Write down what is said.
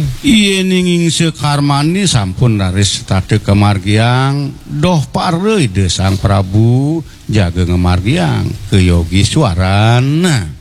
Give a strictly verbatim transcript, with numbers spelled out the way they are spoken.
Ieu ninging Sekarmani sampun laris tade kemargiang doh pareuy de Sang Prabu jaga ngemargiang ke Yogi Swarana.